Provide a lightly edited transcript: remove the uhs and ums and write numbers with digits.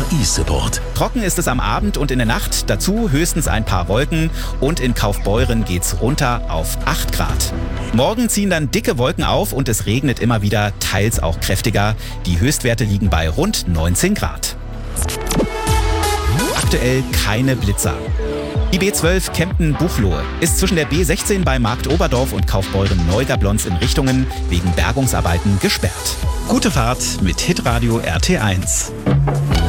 RAI-Support. Trocken ist es am Abend und in der Nacht, dazu höchstens ein paar Wolken und in Kaufbeuren geht's runter auf 8 Grad. Morgen ziehen dann dicke Wolken auf und es regnet immer wieder, teils auch kräftiger. Die Höchstwerte liegen bei rund 19 Grad. Aktuell keine Blitzer. Die B12 Kempten-Buchloe ist zwischen der B16 bei Marktoberdorf und Kaufbeuren-Neugablonz in Richtungen wegen Bergungsarbeiten gesperrt. Gute Fahrt mit Hitradio RT1.